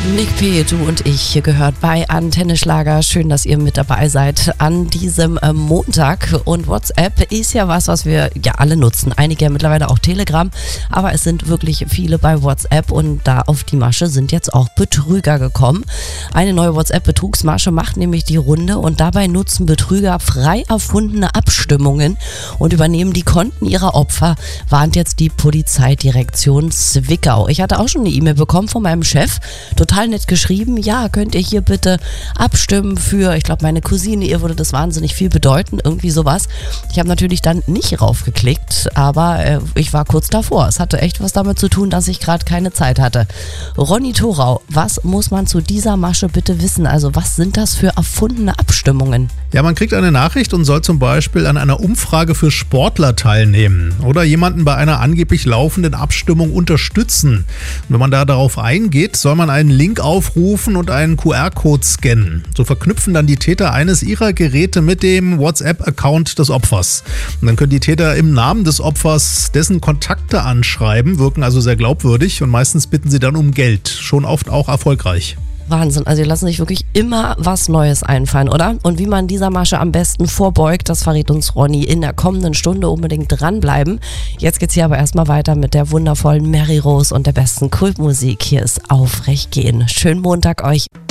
Nick P., du und ich, hier gehört bei Antenne Schlager. Schön, dass ihr mit dabei seid an diesem Montag. Und WhatsApp ist ja was wir ja alle nutzen. Einige ja mittlerweile auch Telegram, aber es sind wirklich viele bei WhatsApp und da auf die Masche sind jetzt auch Betrüger gekommen. Eine neue WhatsApp-Betrugsmasche macht nämlich die Runde und dabei nutzen Betrüger frei erfundene Abstimmungen und übernehmen die Konten ihrer Opfer, warnt jetzt die Polizeidirektion Zwickau. Ich hatte auch schon eine E-Mail bekommen von meinem Chef, total nett geschrieben, ja, könnt ihr hier bitte abstimmen für, ich glaube, meine Cousine, ihr würde das wahnsinnig viel bedeuten, irgendwie sowas. Ich habe natürlich dann nicht raufgeklickt, aber ich war kurz davor. Es hatte echt was damit zu tun, dass ich gerade keine Zeit hatte. Ronny Thorau, was muss man zu dieser Masche bitte wissen? Also was sind das für erfundene Abstimmungen? Ja, man kriegt eine Nachricht und soll zum Beispiel an einer Umfrage für Sportler teilnehmen oder jemanden bei einer angeblich laufenden Abstimmung unterstützen. Und wenn man da darauf eingeht, soll man einen Link aufrufen und einen QR-Code scannen. So verknüpfen dann die Täter eines ihrer Geräte mit dem WhatsApp-Account des Opfers. Und dann können die Täter im Namen des Opfers dessen Kontakte anschreiben, wirken also sehr glaubwürdig und meistens bitten sie dann um Geld. Schon oft auch erfolgreich. Wahnsinn, also ihr lassen sich wirklich immer was Neues einfallen, oder? Und wie man dieser Masche am besten vorbeugt, das verrät uns Ronny in der kommenden Stunde. Unbedingt dranbleiben. Jetzt geht's hier aber erstmal weiter mit der wundervollen Mary Rose und der besten Kultmusik. Hier ist Aufrecht gehen. Schönen Montag euch.